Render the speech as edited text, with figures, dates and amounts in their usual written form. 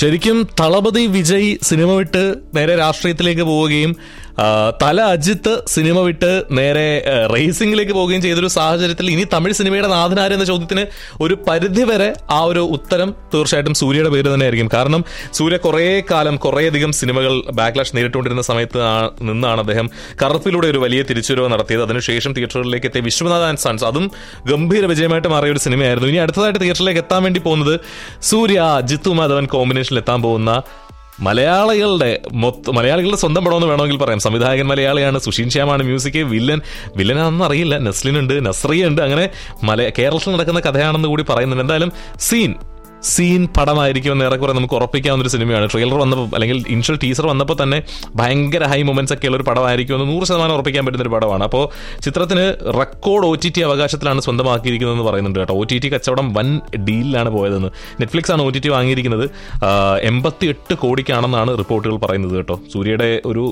ശരിക്കും തളപതി വിജയ് സിനിമ വിട്ട് നേരെ രാഷ്ട്രീയത്തിലേക്ക് പോവുകയും തല അജിത്ത് സിനിമ വിട്ട് നേരെ റേസിംഗിലേക്ക് പോവുകയും ചെയ്തൊരു സാഹചര്യത്തിൽ ഇനി തമിഴ് സിനിമയുടെ നാഥനാര് എന്ന ചോദ്യത്തിന് ഒരു പരിധിവരെ ആ ഒരു ഉത്തരം തീർച്ചയായിട്ടും സൂര്യയുടെ പേര് തന്നെയായിരിക്കും. കാരണം സൂര്യ കുറേ കാലം കുറേയധികം സിനിമകൾ ബാക്ക്ലാഷ് നേരിട്ടുകൊണ്ടിരുന്ന സമയത്ത് നിന്നാണ് അദ്ദേഹം കറുപ്പിലൂടെ ഒരു വലിയ തിരിച്ചുവരവ് നടത്തിയത്. അതിനുശേഷം തിയേറ്ററുകളിലേക്ക് എത്തിയ വിശ്വനാഥ് ആൻഡ് സൺസ്, അതും ഗംഭീര വിജയമായിട്ട് മാറിയ ഒരു സിനിമയായിരുന്നു. ഇനി അടുത്തതായിട്ട് തിയേറ്ററിലേക്ക് എത്താൻ വേണ്ടി പോകുന്നത് സൂര്യ ജിത്തു മാധവൻ കോമ്പിനേഷനിൽ എത്താൻ പോകുന്ന മലയാളികളുടെ സ്വന്തം പടമെന്ന് വേണമെങ്കിൽ പറയാം. സംവിധായകൻ മലയാളിയാണ്, സുഷീൻ ശ്യാമാണ് മ്യൂസിക്, വില്ലനാണെന്ന് അറിയില്ല, നസ്ലിനുണ്ട്, നസ്രിയുണ്ട്, അങ്ങനെ കേരളത്തിൽ നടക്കുന്ന കഥയാണെന്ന് കൂടി പറയുന്നുണ്ട്. എന്തായാലും സീൻ പടമായിരിക്കുമെന്ന് ഏറെക്കുറെ നമുക്ക് ഉറപ്പിക്കാവുന്നൊരു സിനിമയാണ്. ട്രെയിലർ വന്നപ്പോൾ അല്ലെങ്കിൽ ഇനിഷ്യൽ ടീസർ വന്നപ്പോൾ തന്നെ ഭയങ്കര ഹൈ മൊമെന്റ്സ് ഒക്കെ ഉള്ള ഒരു പടമായിരിക്കുമെന്ന് 100% ഉറപ്പിക്കാൻ പറ്റുന്ന ഒരു പടമാണ്. അപ്പോൾ ചിത്രത്തിന് റെക്കോർഡ് OTT അവകാശത്തിലാണ് സ്വന്തമാക്കിയിരിക്കുന്നതെന്ന് പറയുന്നുണ്ട് കേട്ടോ. OTT കച്ചവടം വൻ ഡീലിലാണ് പോയതെന്ന്. നെറ്റ്ഫ്ലിക്സ് ആണ് OTT വാങ്ങിയിരിക്കുന്നത്. 88 കോടിക്കാണെന്നാണ് റിപ്പോർട്ടുകൾ പറയുന്നത് കേട്ടോ. സൂര്യയുടെ ഒരു